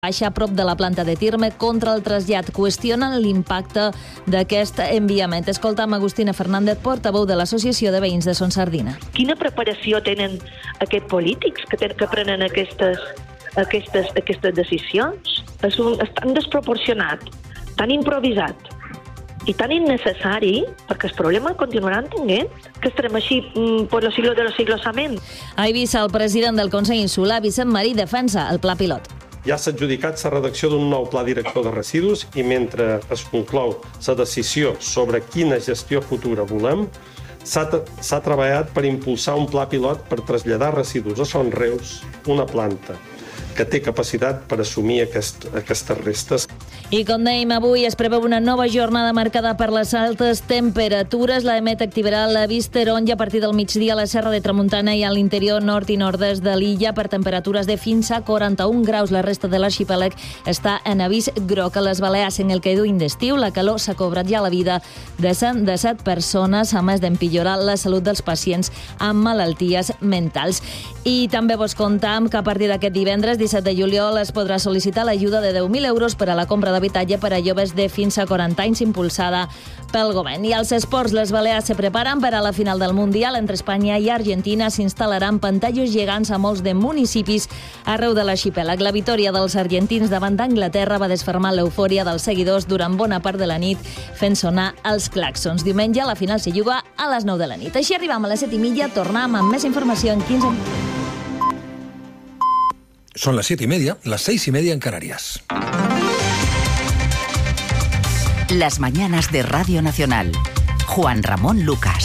baixa a prop de la planta de Tirme contra el trasllat. Qüestionen l'impacte d'aquest enviament. Escoltam Agustina Fernández, portaveu de l'Associació de Veïns de Son Sardina. Quina preparació tenen aquests polítics que prenen aquestes decisions? És tan desproporcionat, tan improvisat i tan innecessari, perquè el problema continuaran tenint, que estarem així per los siglos de los siglos. Amén. A Eivissa, el president del Consell Insular, Vicent Marí, defensa el pla pilot. Ja s'ha adjudicat la redacció d'un nou pla director de residus i mentre es conclou la decisió sobre quina gestió futura volem, s'ha treballat per impulsar un pla pilot per traslladar residus a Son Reus, una planta que té capacitat per assumir aquestes restes. I com dèiem, avui es preveu una nova jornada marcada per les altes temperatures. L'EMET activarà l'avís taronja a partir del migdia a la Serra de Tramuntana i a l'interior nord i nord-est de l'illa per temperatures de fins a 41 graus. La resta de l'arxipèlag està en avís groc. A les Balears, en el que duim d'estiu, la calor s'ha cobrat ja la vida de 117 persones, a més d'empitjorar la salut dels pacients amb malalties mentals. I també vos contam que a partir d'aquest divendres, 17 de juliol, es podrà sol·licitar l'ajuda de 10.000 euros per a la compra d'habitatge per a joves de fins a 40 anys impulsada pel govern. I als esports, les Balears se preparen per a la final del Mundial. Entre Espanya i Argentina s'instal·laran pantalles gegants a molts de municipis arreu de l'arxipèlag. La victòria dels argentins davant d'Anglaterra va desfermar l'eufòria dels seguidors durant bona part de la nit, fent sonar els clàxons. Diumenge la final se juga a les 9 de la nit. Així arribam a les 7:30, tornem amb més informació en 15 minuts. Son las 7:30, las 6:30 en Canarias. Las mañanas de Radio Nacional. Juan Ramón Lucas.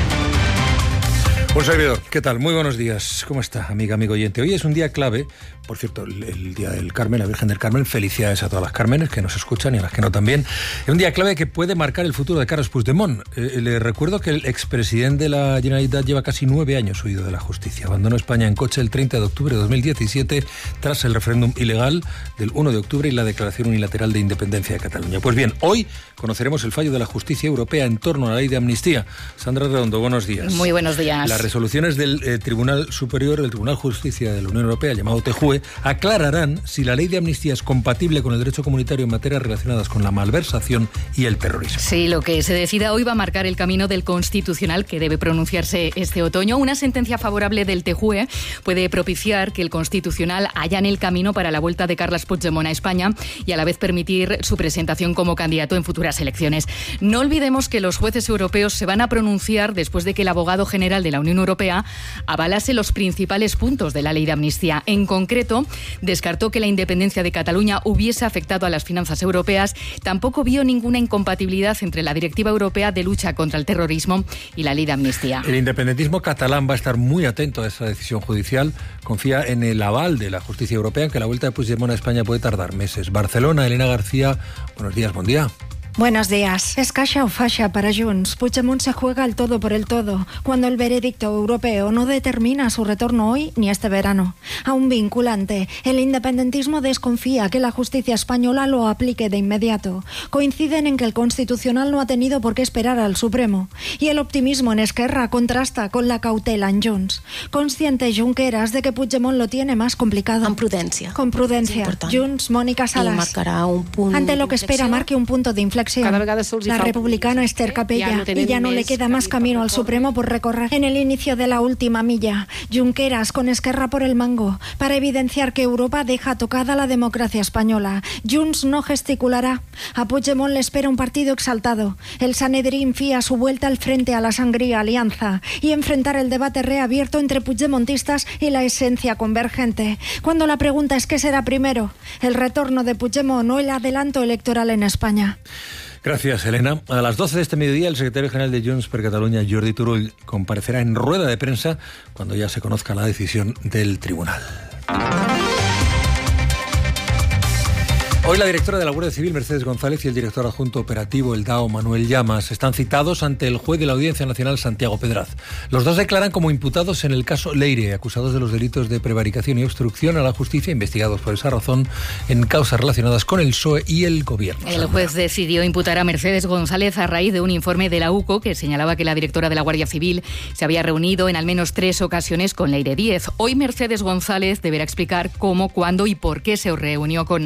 Un servidor, ¿qué tal? Muy buenos días. ¿Cómo está, amigo oyente? Hoy es un día clave, por cierto, el Día del Carmen, la Virgen del Carmen. Felicidades a todas las Cármenes que nos escuchan y a las que no también. Es un día clave que puede marcar el futuro de Carles Puigdemont. Le recuerdo que el expresidente de la Generalitat lleva casi 9 años huido de la justicia. Abandonó España en coche el 30 de octubre de 2017 tras el referéndum ilegal del 1 de octubre y la declaración unilateral de independencia de Cataluña. Pues bien, hoy conoceremos el fallo de la justicia europea en torno a la ley de amnistía. Sandra Redondo, buenos días. Muy buenos días. Las resoluciones del Tribunal Superior, del Tribunal de Justicia de la Unión Europea, llamado TJUE, aclararán si la ley de amnistía es compatible con el derecho comunitario en materias relacionadas con la malversación y el terrorismo. Sí, lo que se decida hoy va a marcar el camino del Constitucional, que debe pronunciarse este otoño. Una sentencia favorable del TJUE puede propiciar que el Constitucional allane el camino para la vuelta de Carles Puigdemont a España y a la vez permitir su presentación como candidato en futuras elecciones. No olvidemos que los jueces europeos se van a pronunciar después de que el abogado general de la Unión Europea avalase los principales puntos de la ley de amnistía. En concreto, descartó que la independencia de Cataluña hubiese afectado a las finanzas europeas. Tampoco vio ninguna incompatibilidad entre la Directiva Europea de Lucha contra el Terrorismo y la ley de amnistía. El independentismo catalán va a estar muy atento a esa decisión judicial. Confía en el aval de la justicia europea, en que la vuelta de Puigdemont a España puede tardar meses. Barcelona, Elena García, buenos días, buen día. Buenos días. Es caixa o faixa para Junts. Puigdemont se juega el todo por el todo, cuando el veredicto europeo no determina su retorno hoy ni este verano. Aún vinculante, el independentismo desconfía que la justicia española lo aplique de inmediato. Coinciden en que el Constitucional no ha tenido por qué esperar al Supremo. Y el optimismo en Esquerra contrasta con la cautela en Junts. Consciente Junqueras de que Puigdemont lo tiene más complicado. Con prudencia. Con prudencia. Junts, Mónica Salas. Y marcará un punto. Ante lo que espera, marque un punto de inflexión. La republicana Esther Capella, y ya no le queda más camino al Supremo por recorrer. En el inicio de la última milla, Junqueras con Esquerra por el mango, para evidenciar que Europa deja tocada la democracia española. Junts no gesticulará. A Puigdemont le espera un partido exaltado. El Sanedrín fía su vuelta al frente a la sangría alianza y enfrentar el debate reabierto entre puigdemontistas y la esencia convergente. Cuando la pregunta es ¿qué será primero? ¿El retorno de Puigdemont o el adelanto electoral en España? Gracias, Elena. A las 12 de este mediodía, el secretario general de Junts per Catalunya, Jordi Turull, comparecerá en rueda de prensa cuando ya se conozca la decisión del tribunal. Hoy la directora de la Guardia Civil, Mercedes González, y el director adjunto operativo, el DAO, Manuel Llamas, están citados ante el juez de la Audiencia Nacional, Santiago Pedraz. Los dos declaran como imputados en el caso Leire, acusados de los delitos de prevaricación y obstrucción a la justicia, investigados por esa razón en causas relacionadas con el PSOE y el gobierno. El juez decidió imputar a Mercedes González a raíz de un informe de la UCO que señalaba que la directora de la Guardia Civil se había reunido en al menos 3 ocasiones con Leire Díez. Hoy Mercedes González deberá explicar cómo, cuándo y por qué se reunió con